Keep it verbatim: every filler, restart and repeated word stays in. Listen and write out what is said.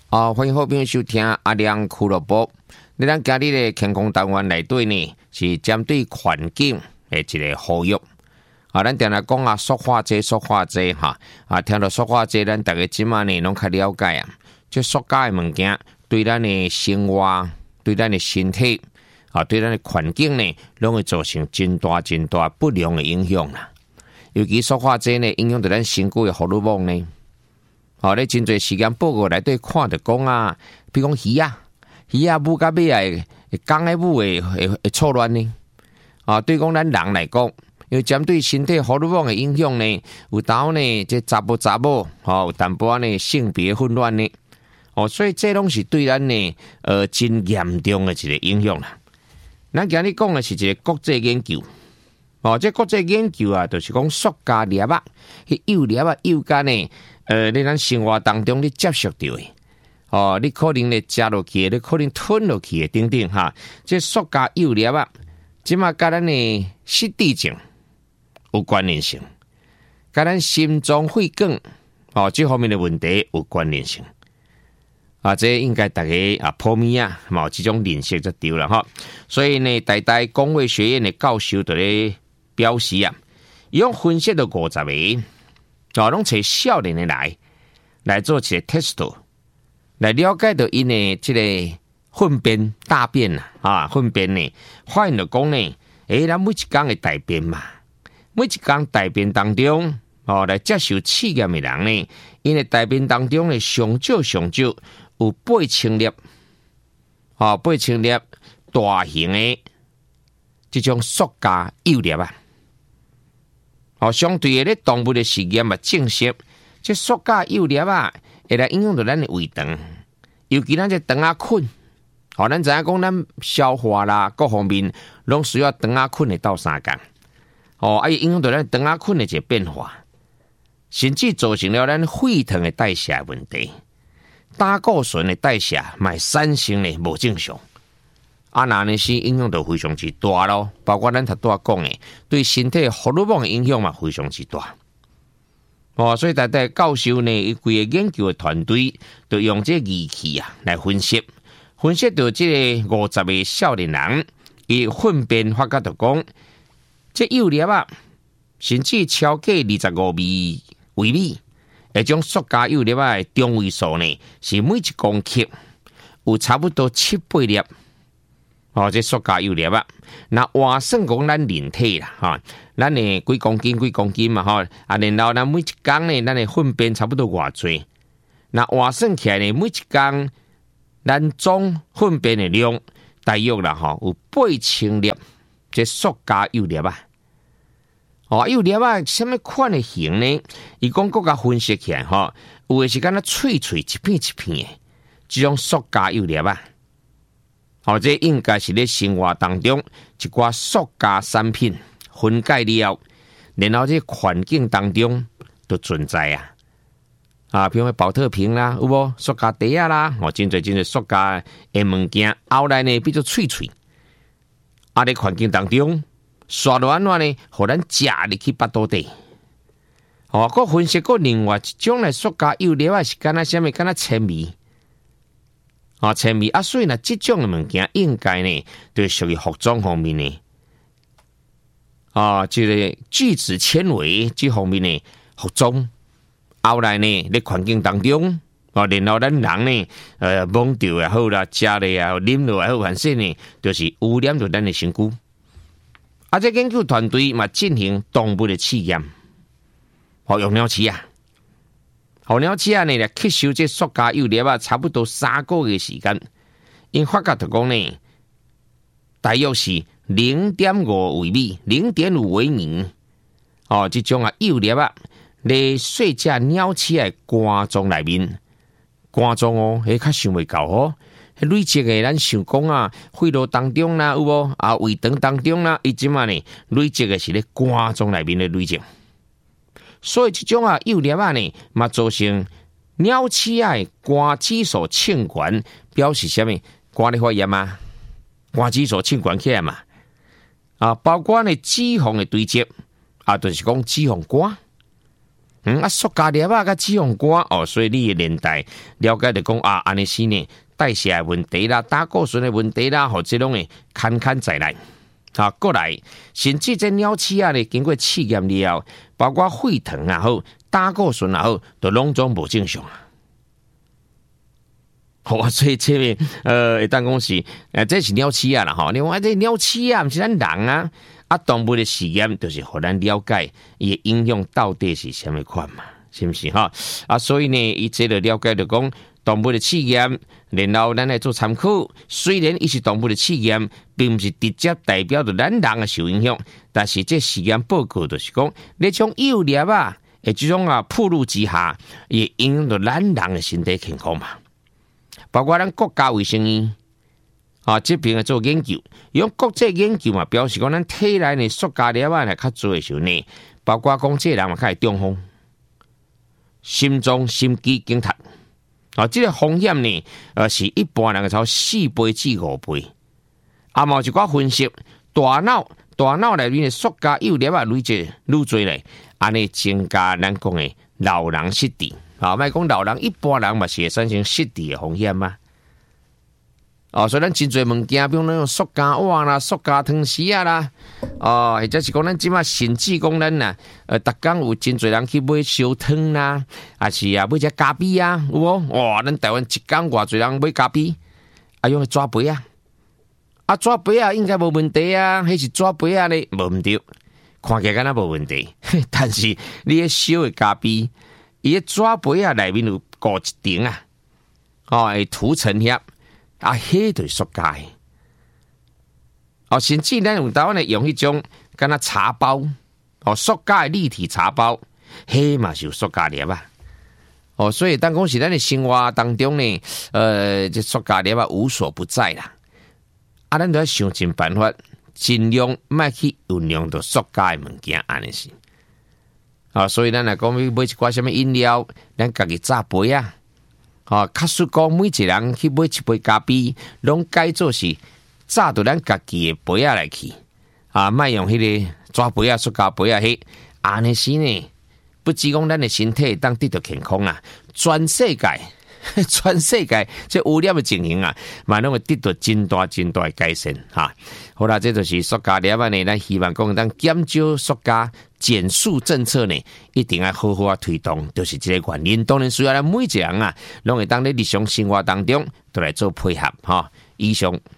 啊，欢迎好朋友收听阿亮俱乐部。你咱今日的健康单元内底呢，是针对环境的一个保育。啊，咱定来讲啊，塑化剂、塑化剂哈。啊，听到塑化剂，咱大家即马呢拢较了解啊。这塑胶的物件对咱的生活、对咱的身体、啊，对咱的环境呢，拢会造成真大、真大不良的影响啦。尤其塑化剂呢，影响到咱身躯的荷尔蒙呢。哦，咧真侪时间报告内底看着讲啊，比如讲鱼啊，鱼啊母甲尾啊，公的母会会会错乱呢。啊，对讲咱人来讲，因为针对身体荷尔蒙的影响呢，有当呢这查甫查某，哦，有淡薄呢性别混乱呢。哦，所以这拢是对咱呢呃真严重的一个影响啦。咱今日讲的是一个国际研究。哦，这国际研究啊，就是讲塑胶粒啊，迄幼粒啊，幼甲呢。呃，你咱生活当中你接触到的，哦，你可能咧食落去，你可能吞落去的，等等哈。这塑胶幼粒啊，即马甲咱的失智症有关联性，甲咱心脏血管哦这方面的问题有关联性。啊，这应该大家啊普遍啊，冇这种认识就对了哈。所以呢，台大工卫学院的教授就咧表示啊，伊用分析到五十个。哦，拢找少年的来来做一个 test， 来了解到因的这个粪便大便啊，啊粪便呢，发现到讲呢，诶，咱每一天的大便嘛，每一天大便当中，哦，来接受试验的人呢，因的大便当中呢，上少上少有八千粒，哦，八千粒大型的这种塑胶幼粒啊。哦，相对的咧，动物的实验嘛证实，这塑胶幼粒啊，会来影响到咱的胃肠，尤其咱这肠仔菌。哦，咱知影讲咱消化啦，各方面拢需要肠仔菌的斗相共。哦，啊，影响到咱肠仔菌的一个变化，甚至造成了咱血糖的代谢问题，胆固醇的代谢买产生的无正常。啊，那呢是影响到非常之大咯，包括咱头拄仔讲的，对身体荷尔蒙的影响嘛非常之大。哦，所以大家教授呢，伊规个研究的团队，就用这仪器啊来分析，分析到这个五十个少年人，伊粪便发觉到讲，这幼粒啊，甚至超过二十五微微米，迄种塑胶幼粒啊，中位数呢是每一公克有差不多七八粒。哦，这塑胶幼粒啊，那换算讲咱人体啦，哈，咱呢几公斤几公斤嘛，哈，啊，然后咱每一天呢，咱的粪便差不多偌多，那换算起来呢，每一天咱总粪便的量大约啦，哈，有八千粒这塑胶幼粒啊。哦，幼粒啊，什么款的型呢？伊讲各家分析起来，哈，有的是敢若脆脆一片一片的，这种塑胶幼粒啊。哦，这应该是咧生活当中一寡塑胶产品分解了，然后这环境当中都存在啊。啊，比如保特瓶啦，有无塑胶袋啊啦，哦，真侪真侪塑胶的物件，后来呢变做脆脆，啊，咧环境当中刷落安怎呢？互咱食入去腹肚底。哦，佮分析过另外一种的塑胶幼粒啊，是敢若什么？敢若纤维。啊，纤维啊，所以呢，这种的物件应该呢，就属于服装方面呢。啊，这个聚酯纤维这方面呢，服装后来呢，在环境当中啊，然后咱人呢，呃，摸到也好啦，食的也好，啉落也好，反正呢，就是污染到咱的身躯。啊，这研究团队嘛进行动物的试验，哦，用鸟鼠啊。候鸟鼠啊呢，来吸收这塑胶幼粒啊，差不多三个月时间，因发觉就讲呢，大约是零点五微米、零点五微米哦，这种啊幼粒啊，咧细只鸟鼠的肝脏内面，肝脏哦，迄较想袂到哦，迄累积的咱想讲啊，肺部当中啦，有无啊胃肠当中啦，伊即嘛呢累积的是咧肝脏内面的累积。所以这种啊幼粒啊呢，嘛造成鸟鼠啊的肝指数欠悬，表示什么？肝咧发炎嘛，肝指数欠悬起来嘛。啊，包括呢脂肪的堆积啊，就是讲脂肪肝。 嗯啊，塑胶粒啊，甲脂肪肝哦，所以你的年代了解就讲啊，安尼是呢，代谢的问题啦，胆固醇的问题啦，或者拢会侃侃再来。啊，过来，甚至这鸟鼠啊咧，经过试验了后，包括血糖啊好，胆固醇啊好，都拢总无正常啊。好，所以这边呃，会当讲是，呃，这是鸟鼠啊啦吼。另外，这鸟鼠啊，毋是咱人啊，啊，动物的实验就是互咱了解伊的影响到底是什么款嘛，是不是哈？啊，所以呢，伊这个了解就讲动物的试验。然后咱来做参考，虽然伊是动物的试验，并不是直接代表着咱人的受影响，但是这实验报告就是讲，你种幼粒啊，诶，这种啊暴露之下，也影响到咱人的身体健康嘛。包括咱国家卫生院啊这边做研究，用国际研究嘛，表示讲咱体内的塑胶粒啊来较做的时候呢，包括讲这人嘛较会中风、心脏、心肌梗塞。啊，这个风险呢，呃，是一般人超四倍至五倍。啊，嘛有一寡分析，大脑大脑内面的塑胶幼粒啊累积愈多咧，安尼增加咱讲的老人失智。啊，莫讲老人，一般人嘛是会产生失智的风险嘛。哦，所以咱真侪物件，比如那种塑胶碗啦、塑胶汤匙啊啦，哦，或者是讲咱即马甚至讲咱呐，呃，逐工有真侪人去买烧汤啦，还是啊买只咖啡啊，有无？哇，咱台湾一工偌侪人买咖啡，啊用纸杯啊，啊纸杯啊应该无问题啊，迄是纸杯啊咧，无毋对，看起来敢若无问题，但是你迄烧的咖啡，伊迄纸杯啊内面有固一层啊，哦，会涂层遐。啊，迄就是塑胶的哦，甚至咱有台湾咧用迄种敢若茶包哦，塑胶的立体茶包，迄嘛是有塑胶粒啊。哦，所以当讲是咱的生活当中呢，呃，这塑胶粒啊无所不在啦。啊，咱都要想尽办法，尽量莫去运用到塑胶的物件，安尼是。啊，所以咱来讲，买一寡什么饮料，咱家己榨杯啊。哦，假使讲每一个人去买一杯咖啡，拢改做是榨到咱家己的杯啊来去，啊，莫用迄个纸杯啊、塑胶杯啊，迄安尼是呢，不只讲咱的身体当得到健康啊，全世界、全世界这污染的情形啊，嘛拢会得到真大真大的改善哈。好啦，这就是塑胶粒啊呢，咱希望讲当减少塑胶。减速政策呢，一定要好好啊推动，就是这个原因。当然需要咱每一个人啊，拢会当在日常生活当中都来做配合哈。以上。